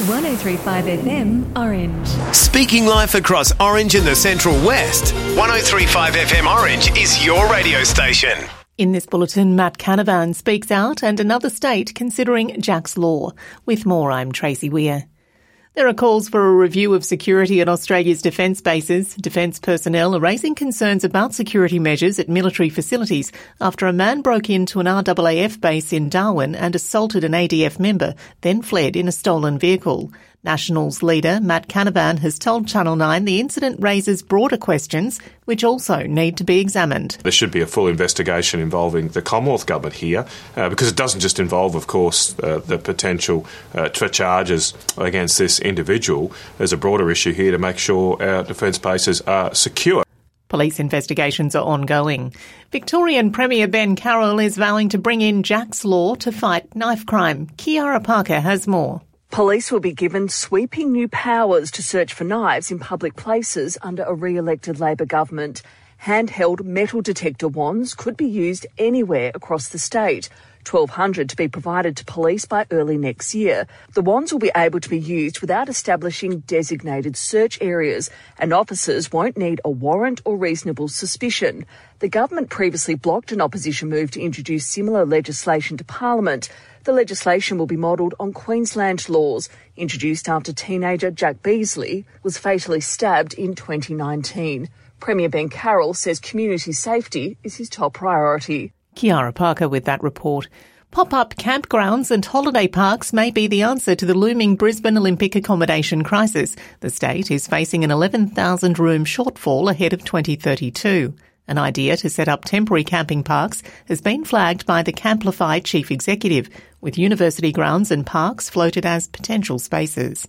103.5 FM Orange. Speaking life across Orange and the Central West, 103.5 FM Orange is your radio station. In this bulletin, Matt Canavan speaks out and another state considering Jack's Law. With more, I'm Tracy Weir. There are calls for a review of security at Australia's defence bases. Defence personnel are raising concerns about security measures at military facilities after a man broke into an RAAF base in Darwin and assaulted an ADF member, then fled in a stolen vehicle. Nationals leader Matt Canavan has told Channel 9 the incident raises broader questions which also need to be examined. There should be a full investigation involving the Commonwealth Government here because it doesn't just involve, of course, the potential for charges against this individual. There's a broader issue here to make sure our defence bases are secure. Police investigations are ongoing. Victorian Premier Ben Carroll is vowing to bring in Jack's Law to fight knife crime. Kiara Parker has more. Police will be given sweeping new powers to search for knives in public places under a re-elected Labor government. Handheld metal detector wands could be used anywhere across the state. 1,200 to be provided to police by early next year. The wands will be able to be used without establishing designated search areas, and officers won't need a warrant or reasonable suspicion. The government previously blocked an opposition move to introduce similar legislation to Parliament. The legislation will be modelled on Queensland laws, introduced after teenager Jack Beasley was fatally stabbed in 2019. Premier Ben Carroll says community safety is his top priority. Kiara Parker with that report. Pop-up campgrounds and holiday parks may be the answer to the looming Brisbane Olympic accommodation crisis. The state is facing an 11,000-room shortfall ahead of 2032. An idea to set up temporary camping parks has been flagged by the Camplify chief executive, with university grounds and parks floated as potential spaces.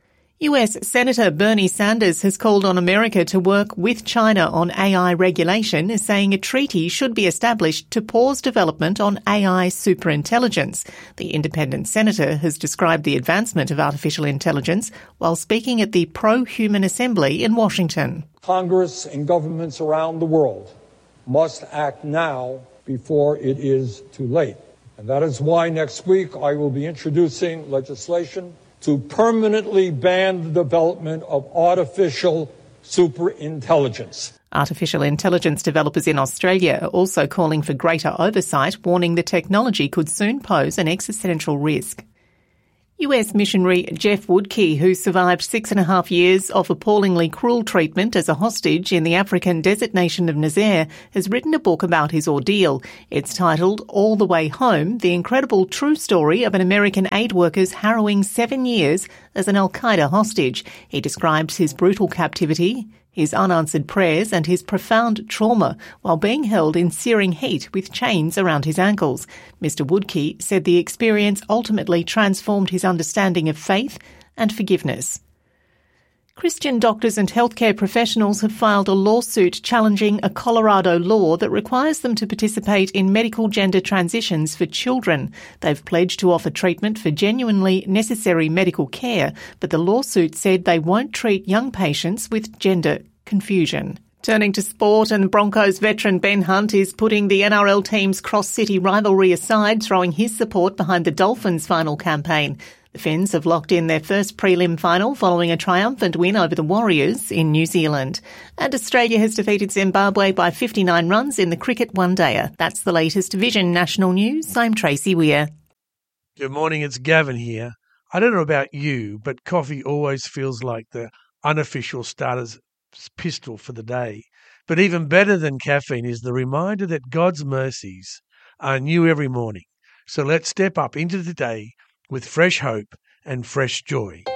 US Senator Bernie Sanders has called on America to work with China on AI regulation, saying a treaty should be established to pause development on AI superintelligence. The independent senator has described the advancement of artificial intelligence while speaking at the Pro-Human Assembly in Washington. Congress and governments around the world must act now before it is too late. And that is why next week I will be introducing legislation to permanently ban the development of artificial superintelligence. Artificial intelligence developers in Australia are also calling for greater oversight, warning the technology could soon pose an existential risk. US missionary Jeff Woodkey, who survived 6.5 years of appallingly cruel treatment as a hostage in the African desert nation of Niger, has written a book about his ordeal. It's titled All the Way Home, the incredible true story of an American aid worker's harrowing 7 years as an Al-Qaeda hostage. He describes his brutal captivity, his unanswered prayers and his profound trauma while being held in searing heat with chains around his ankles. Mr. Woodkey said the experience ultimately transformed his understanding of faith and forgiveness. Christian doctors and healthcare professionals have filed a lawsuit challenging a Colorado law that requires them to participate in medical gender transitions for children. They've pledged to offer treatment for genuinely necessary medical care, but the lawsuit said they won't treat young patients with gender confusion. Turning to sport, and Broncos veteran Ben Hunt is putting the NRL team's cross-city rivalry aside, throwing his support behind the Dolphins' final campaign. The Finns have locked in their first prelim final following a triumphant win over the Warriors in New Zealand. And Australia has defeated Zimbabwe by 59 runs in the cricket one-dayer. That's the latest Vision National News. I'm Tracy Weir. Good morning, it's Gavin here. I don't know about you, but coffee always feels like the unofficial starter's pistol for the day. But even better than caffeine is the reminder that God's mercies are new every morning. So let's step up into the day with fresh hope and fresh joy.